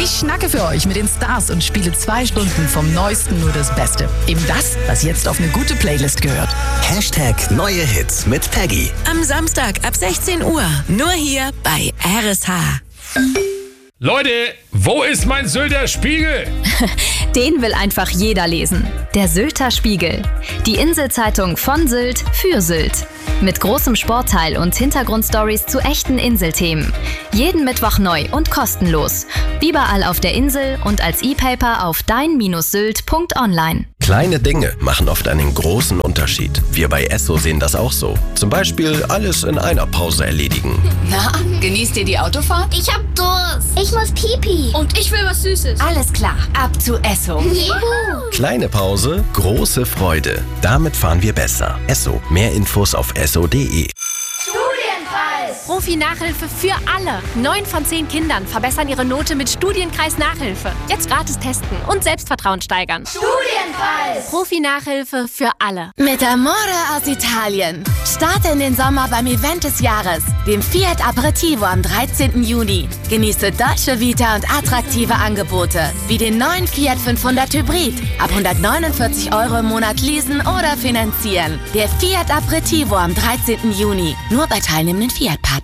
Ich schnacke für euch mit den Stars und spiele 2 Stunden vom Neuesten nur das Beste. Eben das, was jetzt auf eine gute Playlist gehört. #Neue Hits mit Peggy. Am Samstag ab 16 Uhr. Nur hier bei RSH. Leute, wo ist mein Sylter Spiegel? Den will einfach jeder lesen. Der Sylter Spiegel. Die Inselzeitung von Sylt für Sylt. Mit großem Sportteil und Hintergrundstories zu echten Inselthemen. Jeden Mittwoch neu und kostenlos. Überall auf der Insel und als E-Paper auf dein-sylt.online. Kleine Dinge machen oft einen großen Unterschied. Wir bei Esso sehen das auch so. Zum Beispiel alles in einer Pause erledigen. Na, genießt ihr die Autofahrt? Ich hab Durst. Ich muss Pipi. Und ich will was Süßes. Alles klar, ab zu Esso. Juhu. Kleine Pause, große Freude. Damit fahren wir besser. Esso. Mehr Infos auf esso.de. Profi-Nachhilfe für alle. 9 von 10 Kindern verbessern ihre Note mit Studienkreis Nachhilfe. Jetzt gratis testen und Selbstvertrauen steigern. Studienpreis. Profi-Nachhilfe für alle. Mit Amore aus Italien. Starte in den Sommer beim Event des Jahres, dem Fiat Aperitivo am 13. Juni. Genieße Dolce Vita und attraktive Angebote, wie den neuen Fiat 500 Hybrid. Ab 149 € im Monat leasen oder finanzieren. Der Fiat Aperitivo am 13. Juni. Nur bei teilnehmenden Fiat-Partnern.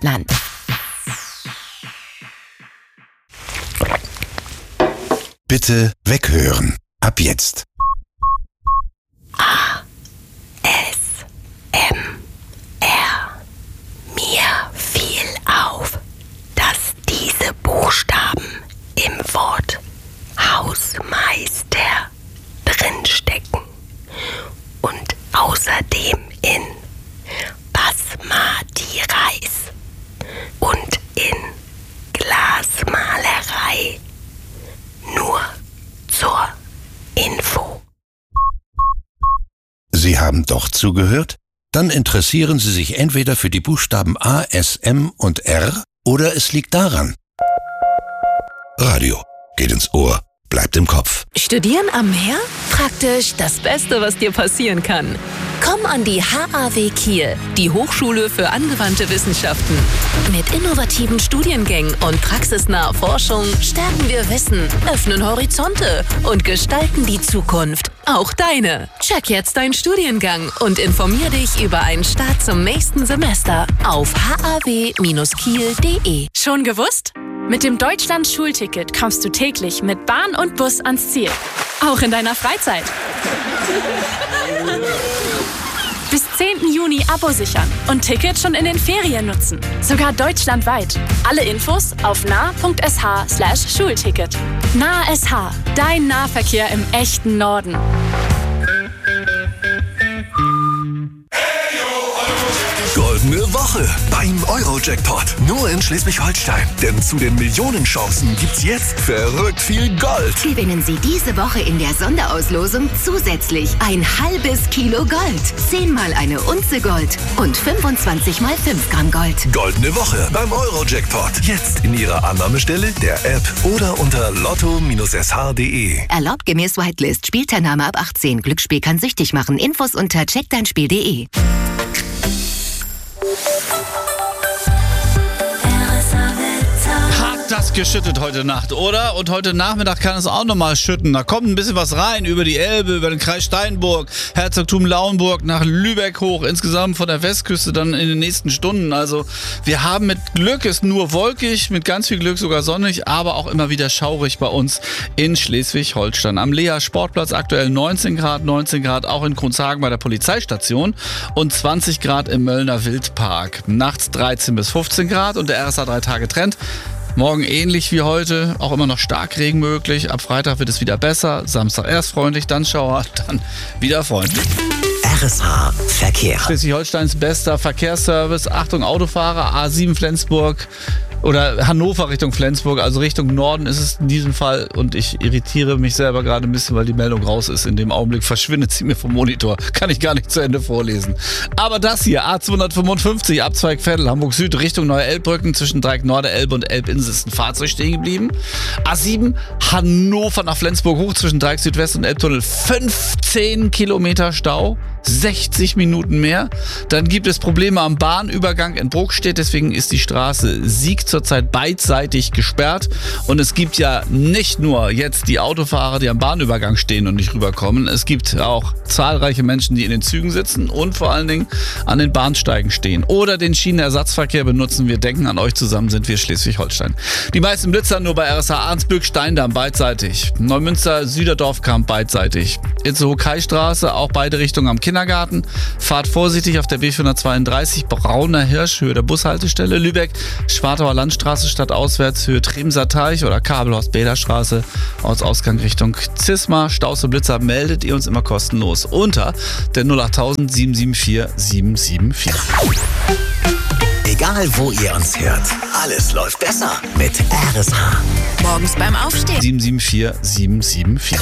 Bitte weghören. Ab jetzt. ASMR. Mir fiel auf, dass diese Buchstaben im Wort Hausmeister drinstecken und außerdem in Basmati Reis und in Glasmalerei. Nur zur Info. Sie haben doch zugehört? Dann interessieren Sie sich entweder für die Buchstaben A, S, M und R oder es liegt daran. Radio geht ins Ohr, bleibt im Kopf. Studieren am Meer? Praktisch das Beste, was dir passieren kann. Komm an die HAW Kiel, die Hochschule für angewandte Wissenschaften. Mit innovativen Studiengängen und praxisnaher Forschung stärken wir Wissen, öffnen Horizonte und gestalten die Zukunft. Auch deine. Check jetzt deinen Studiengang und informier dich über einen Start zum nächsten Semester auf haw-kiel.de. Schon gewusst? Mit dem Deutschland-Schulticket kommst du täglich mit Bahn und Bus ans Ziel. Auch in deiner Freizeit. Bis 10. Juni Abo sichern und Ticket schon in den Ferien nutzen. Sogar deutschlandweit. Alle Infos auf nah.sh/Schulticket. Nah SH, dein Nahverkehr im echten Norden. Goldene Woche beim Euro-Jackpot. Nur in Schleswig-Holstein. Denn zu den Millionenchancen gibt's jetzt verrückt viel Gold. Gewinnen Sie diese Woche in der Sonderauslosung zusätzlich ein halbes Kilo Gold, 10 mal eine Unze Gold und 25 mal 5 Gramm Gold. Goldene Woche beim Euro-Jackpot. Jetzt in Ihrer Annahmestelle, der App oder unter lotto-sh.de. Erlaubt gemäß Whitelist. Spielteilnahme ab 18. Glücksspiel kann süchtig machen. Infos unter checkdeinspiel.de. Das geschüttet heute Nacht, oder? Und heute Nachmittag kann es auch nochmal schütten. Da kommt ein bisschen was rein über die Elbe, über den Kreis Steinburg, Herzogtum Lauenburg, nach Lübeck hoch, insgesamt von der Westküste dann in den nächsten Stunden. Also wir haben mit Glück, ist nur wolkig, mit ganz viel Glück sogar sonnig, aber auch immer wieder schaurig bei uns in Schleswig-Holstein. Am Lea Sportplatz aktuell 19 Grad auch in Kronshagen bei der Polizeistation und 20 Grad im Möllner Wildpark. Nachts 13 bis 15 Grad und der RSA 3 Tage Trend. Morgen ähnlich wie heute, auch immer noch Starkregen möglich. Ab Freitag wird es wieder besser. Samstag erst freundlich, dann Schauer, dann wieder freundlich. RSH Verkehr. Schleswig-Holsteins bester Verkehrsservice. Achtung Autofahrer, A7 Flensburg oder Hannover Richtung Flensburg, also Richtung Norden ist es in diesem Fall und ich irritiere mich selber gerade ein bisschen, weil die Meldung raus ist. In dem Augenblick verschwindet sie mir vom Monitor. Kann ich gar nicht zu Ende vorlesen. Aber das hier, A255, Abzweig Veddel, Hamburg Süd, Richtung Neue Elbbrücken, zwischen Dreieck Norderelbe und Elbinsel ist ein Fahrzeug stehen geblieben. A7, Hannover nach Flensburg hoch, zwischen Dreieck Südwest und Elbtunnel, 15 Kilometer Stau. 60 Minuten mehr. Dann gibt es Probleme am Bahnübergang in Brokstedt, deswegen ist die Straße Sieg zurzeit beidseitig gesperrt. Und es gibt ja nicht nur jetzt die Autofahrer, die am Bahnübergang stehen und nicht rüberkommen. Es gibt auch zahlreiche Menschen, die in den Zügen sitzen und vor allen Dingen an den Bahnsteigen stehen oder den Schienenersatzverkehr benutzen. Wir denken an euch, zusammen sind wir Schleswig-Holstein. Die meisten Blitzer nur bei RSH Arnsbück, Steindamm beidseitig. Neumünster, Süderdorfkamp beidseitig. Itzehoe-Kai-Straße, auch beide Richtungen am Kindergarten. Fahrt vorsichtig auf der B432, Brauner Hirsch, Höhe der Bushaltestelle. Lübeck, Schwartauer Landstraße, stadtauswärts, Höhe Tremser Teich oder Kabelhorst-Bäder-Straße, Ortsausgang Richtung Zisma. Staus und Blitzer meldet ihr uns immer kostenlos unter der 08000 774 774. Egal wo ihr uns hört, alles läuft besser mit RSH. Morgens beim Aufstehen. 774 774.